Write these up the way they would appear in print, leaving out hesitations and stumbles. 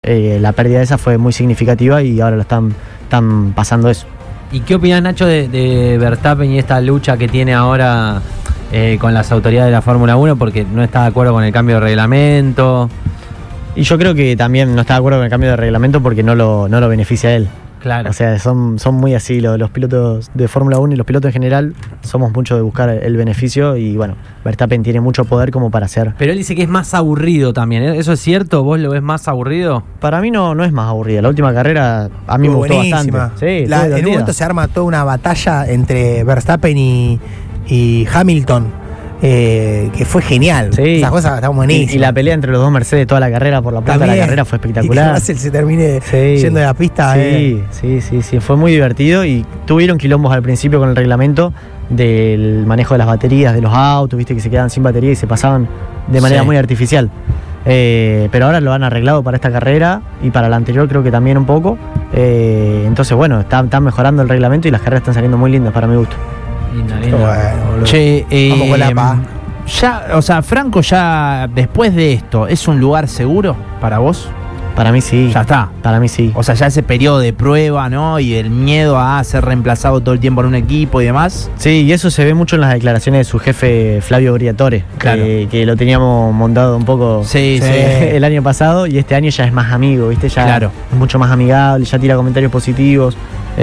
la pérdida esa fue muy significativa y ahora lo están pasando eso. ¿Y qué opinas, Nacho, de Verstappen y esta lucha que tiene ahora con las autoridades de la Fórmula 1 porque no está de acuerdo con el cambio de reglamento? Y yo creo que también no está de acuerdo con el cambio de reglamento porque no lo beneficia a él. Claro. O sea, son muy así los pilotos de Fórmula 1 y los pilotos en general somos mucho de buscar el beneficio y bueno, Verstappen tiene mucho poder como para hacer. Pero él dice que es más aburrido también, ¿eh? ¿Eso es cierto? ¿Vos lo ves más aburrido? Para mí no es más aburrida. La última carrera a mí me gustó bastante. Sí, en un momento se arma toda una batalla entre Verstappen y Hamilton. Que fue genial. Sí. Esas cosas estaban buenísimas. Y la pelea entre los dos Mercedes toda la carrera por la punta de la carrera fue espectacular. Y que Russell se termine yendo de la pista. Sí, fue muy divertido y tuvieron quilombos al principio con el reglamento del manejo de las baterías de los autos, viste que se quedaban sin batería y se pasaban de manera muy artificial. Pero ahora lo han arreglado para esta carrera y para la anterior creo que también un poco. Entonces bueno, están mejorando el reglamento y las carreras están saliendo muy lindas para mi gusto. Bueno, che, vamos con la pa. Ya, o sea, Franco ya después de esto, ¿es un lugar seguro para vos? Para mí sí. Ya está. Para mí sí. O sea, ya ese periodo de prueba, ¿no? Y el miedo a ser reemplazado todo el tiempo en un equipo y demás. Sí, y eso se ve mucho en las declaraciones de su jefe Flavio Briatore, claro. que lo teníamos montado un poco el año pasado y este año ya es más amigo, ¿viste? Ya es mucho más amigable, ya tira comentarios positivos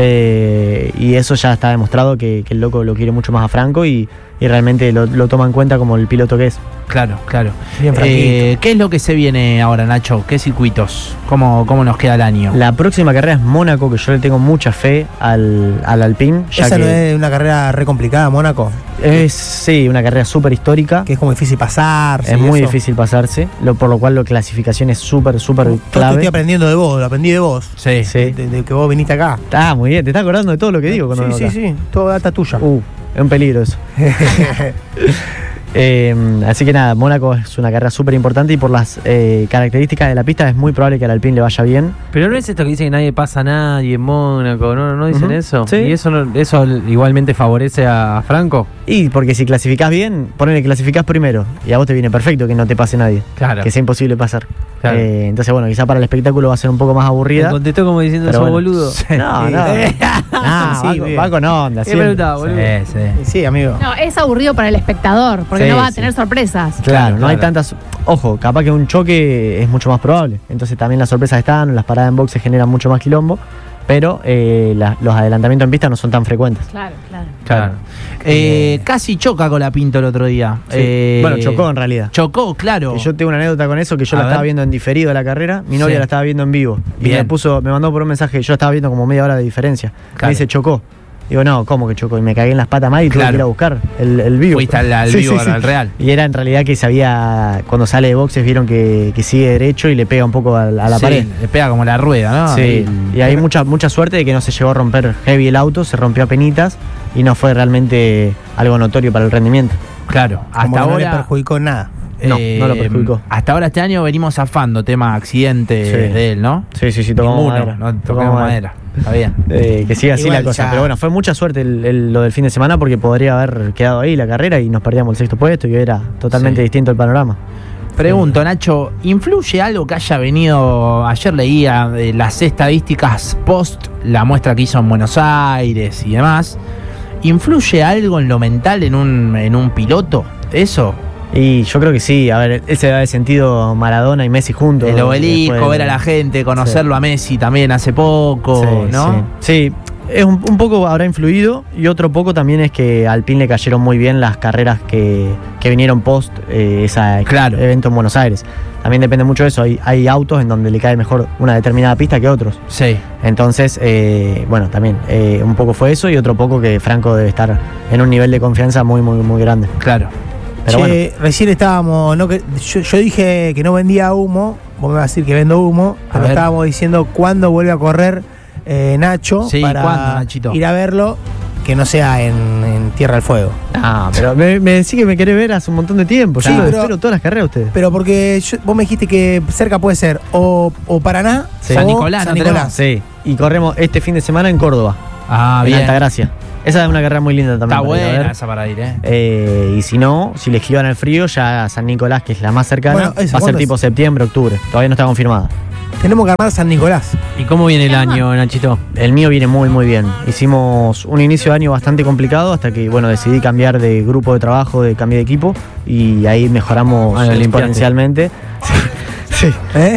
y eso ya está demostrado que el loco lo quiere mucho más a Franco y realmente lo toma en cuenta como el piloto que es. Claro. Bien, ¿Qué es lo que se viene ahora, Nacho? ¿Qué circuitos? ¿Cómo nos queda el año? La próxima carrera es Mónaco, que yo le tengo mucha fe al Alpine. ¿Esa no es una carrera re complicada, Mónaco? Es, una carrera súper histórica. Que es como difícil pasarse. Es muy difícil pasarse, por lo cual la clasificación es súper clave. Estoy aprendiendo de vos, lo aprendí de vos. Sí. De que vos viniste acá. Ah, muy bien, te estás acordando de todo lo que digo. Sí, todo data tuya. Es un peligro eso. Así que nada, Mónaco es una carrera súper importante y por las características de la pista es muy probable que al Alpine le vaya bien. Pero no es esto que dicen que nadie pasa a nadie en Mónaco, ¿no dicen eso? Sí. ¿Y eso igualmente favorece a Franco? Y porque si clasificás bien, ponele que clasificás primero y a vos te viene perfecto que no te pase nadie. Claro. Que sea imposible pasar. Claro. Entonces bueno, quizá para el espectáculo va a ser un poco más aburrida. Me contestó como diciendo sos boludo. No. Va con onda. ¿Qué preguntaba, boludo? Sí, amigo. No, es aburrido para el espectador, porque no va a tener sorpresas. Claro, no hay tantas. Ojo, capaz que un choque es mucho más probable. Entonces también las sorpresas están, las paradas en boxes generan mucho más quilombo, pero los adelantamientos en pista no son tan frecuentes. Claro. Casi choca con la Pinto el otro día. Bueno, chocó en realidad. Chocó, claro. Yo tengo una anécdota con eso, que yo la estaba viendo en diferido la carrera, mi novia la estaba viendo en vivo. Bien. Y me mandó por un mensaje, yo la estaba viendo como media hora de diferencia. Claro. Me dice, chocó. Digo, no, ¿cómo que chocó? Y me cagué en las patas mal y tuve que ir a buscar el vivo. Fuiste al vivo, al real. Y era en realidad que cuando sale de boxes vieron que sigue derecho y le pega un poco a la pared. Le pega como la rueda, ¿no? Sí, y hay mucha suerte de que no se llegó a romper heavy el auto, se rompió a penitas y no fue realmente algo notorio para el rendimiento. Claro, hasta ahora no le perjudicó nada. No lo perjudicó. Hasta ahora este año venimos zafando tema accidente de él, ¿no? Sí, tocamos madera. No tocamos madera. Está bien. Que siga así Igual la cosa. ya. Pero bueno, fue mucha suerte lo del fin de semana porque podría haber quedado ahí la carrera y nos perdíamos el sexto puesto y era totalmente distinto el panorama. Pregunto, Nacho, ¿influye algo que haya venido? Ayer leía las estadísticas post la muestra que hizo en Buenos Aires y demás. ¿Influye algo en lo mental en un piloto? ¿Eso? Y yo creo que sí, a ver, ese da de sentido Maradona y Messi juntos. El obelisco, ver a la gente, conocerlo a Messi también hace poco, ¿no? Sí, es un poco habrá influido y otro poco también es que a Alpine le cayeron muy bien las carreras que vinieron post ese evento en Buenos Aires. También depende mucho de eso, hay autos en donde le cae mejor una determinada pista que otros. Sí. Entonces, bueno, también un poco fue eso y otro poco que Franco debe estar en un nivel de confianza muy, muy, muy grande. Claro. Pero bueno. Recién estábamos, yo dije que no vendía humo, vos me vas a decir que vendo humo, pero estábamos diciendo cuándo vuelve a correr Nacho para ¿cuándo, Nachito? Ir a verlo, que no sea en Tierra del Fuego. Ah, pero me decís que me querés ver hace un montón de tiempo. Sí, yo pero espero todas las carreras ustedes. Pero porque vos me dijiste que cerca puede ser o Paraná Sí. o San Nicolás. Sí, y corremos este fin de semana en Córdoba, en bien. Altagracia. Esa es una carrera muy linda también. Está buena esa para ir, Y si no, si le esquivan al frío, ya San Nicolás, que es la más cercana, Bueno, va a ser tipo septiembre, octubre. Todavía no está confirmada. Tenemos que armar San Nicolás. ¿Y cómo viene el año, Nachito? El mío viene muy, muy bien. Hicimos un inicio de año bastante complicado hasta que, bueno, decidí cambiar de grupo de trabajo, cambié de equipo y ahí mejoramos lo limpiaste. exponencialmente. Sí.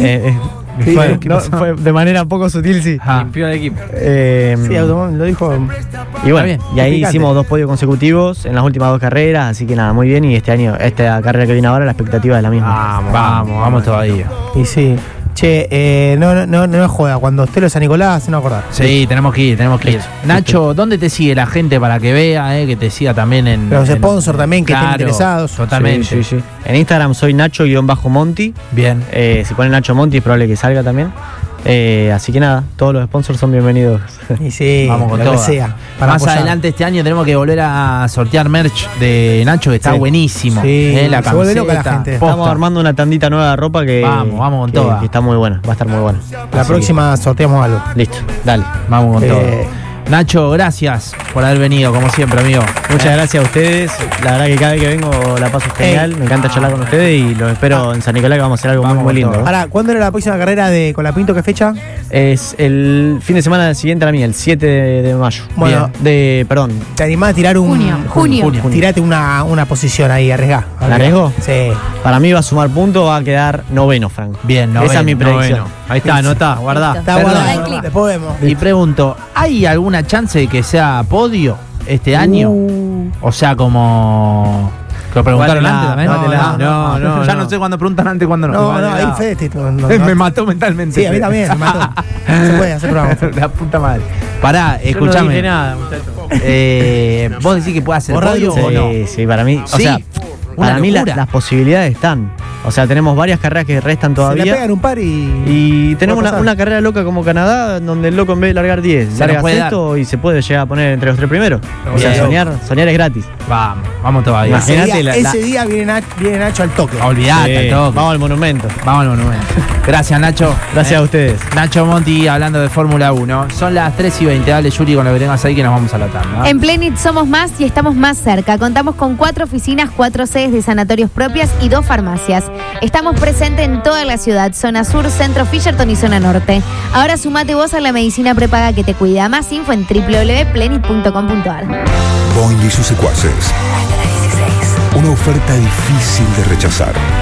Sí, Fue de manera poco sutil, sí. Limpió el equipo. Sí, Automóvil lo dijo. Y bueno, bien, y ahí picante. hicimos 2 podios consecutivos en las últimas 2 carreras, así que nada, muy bien. Y este año, esta carrera que viene ahora, la expectativa es la misma. Vamos todavía. Y sí. Che, no es joda. Cuando esté lo de San Nicolás, no acordar. Sí, tenemos que ir. Nacho, ¿dónde te sigue la gente para que vea, que te siga también en... Los sponsors también que estén Claro, interesados. Totalmente. Sí. En Instagram soy Nacho-Monti. Bien. Si ponen Nacho Monti es probable que salga también. Así que nada, todos los sponsors son bienvenidos. Y sí, Vamos con lo que todo. sea. Para Más apoyar. adelante este año tenemos que volver a sortear merch de Nacho, que está Sí. buenísimo. Sí, La se vuelve loca la camiseta, gente. posta. Estamos armando una tandita nueva de ropa que, Vamos con que- toda. que está muy buena, va a estar muy buena. La Así próxima sorteamos algo. que, listo, dale. Vamos con Eh, todo. Nacho, gracias por haber venido, como siempre, amigo. Muchas gracias a ustedes. La verdad que cada vez que vengo la paso genial. Me encanta charlar con ustedes y los espero en San Nicolás, que vamos a hacer algo Vamos muy con lindo. todo. ¿no? Ahora, ¿cuándo era la próxima carrera de Colapinto? ¿Qué fecha? Es el fin de semana siguiente a la mía, el 7 de mayo. Bueno. Perdón. ¿Te animás a tirar un. Junio. Tirate una posición ahí, arriesgá. ¿La arriesgo? Sí. Para mí va a sumar puntos, va a quedar noveno, Frank. Bien, Esa es mi predicción. Ahí está, anotá, guardá. Está Perdón. guardado. Dale clic. Después vemos. Y pregunto, ¿hay alguna chance de que sea podio este año? O sea, como... ¿Que lo preguntaron Jugátela, antes también? jugátela. No, Ya no. no sé cuándo preguntan antes, cuándo no. No, ahí Fede Me mató mentalmente. Sí, a mí también, me mató. No se puede hacer programa. La puta madre. Pará, Yo no escúchame. dije nada, muchachos. ¿Vos decís que puede hacer Por radio podio o no? Sí, para mí. O Sí, sea, una para mí locura. las posibilidades están. O sea, tenemos varias carreras que restan Se le todavía. pegan un par Y tenemos puede pasar. una carrera loca como Canadá, donde el loco en vez de largar 10, Se larga nos puede sexto y se puede llegar a poner entre los 3 primeros. O sea, Bien. soñar es gratis. Vamos todavía. Ese Imagínate día, la- ese día viene Nacho al toque. Olvidate, Sí, toque. vamos al monumento. Vamos al monumento. Gracias, Nacho. Gracias a ustedes. Nacho Monti hablando de Fórmula 1. Son las 3:20. Dale, Yuri, con lo que tengas ahí que nos vamos a la tanda. En Plenit somos más y estamos más cerca. Contamos con 4 oficinas, 4 sedes de sanatorios propias y 2 farmacias. Estamos presentes en toda la ciudad, zona sur, centro, Fisherton y zona norte. Ahora sumate vos a la medicina prepaga que te cuida. Más info en www.plenit.com.ar. Boing y sus secuaces. Una oferta difícil de rechazar.